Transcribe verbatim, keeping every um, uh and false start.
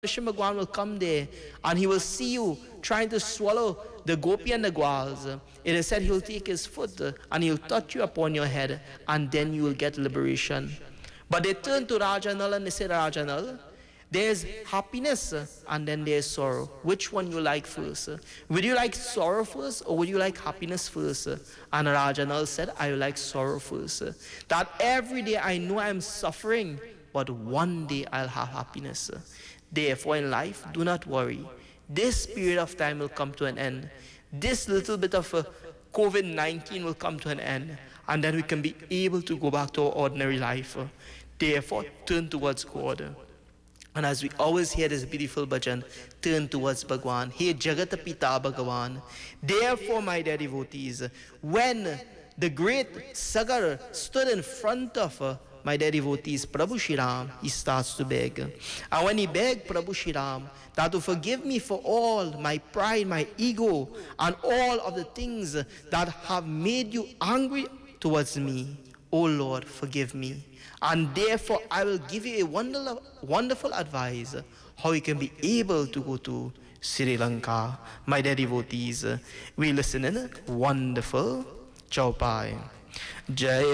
Krishna Bhagwan will come there and he will see you trying to swallow the gopi and the gwals. It is said he will take his foot and he will touch you upon your head, and then you will get liberation. But they turn to Rajanal and they say, Rajanal, there's happiness and then there's sorrow. Which one you like first? Would you like sorrow first or would you like happiness first? And Rajanal said, I like sorrow first. That every day I know I'm suffering, but one day I'll have happiness. Therefore in life, do not worry. This period of time will come to an end. This little bit of uh, COVID nineteen will come to an end. And then we can be able to go back to our ordinary life. Therefore, turn towards God. And as we always hear this beautiful bhajan, turn towards Bhagwan. Hey Jagat Pita Bhagavan. Therefore, my dear devotees, when the great Sagar stood in front of uh, my dear devotees, Prabhu Shri Ram, he starts to beg. And when he begged Prabhu Shri Ram that to forgive me for all my pride, my ego, and all of the things that have made you angry towards me, oh Lord, forgive me. And therefore I will give you a wonderful, wonderful advice how you can be able to go to Sri Lanka. My dear devotees, we listen in wonderful Chaupai. Jai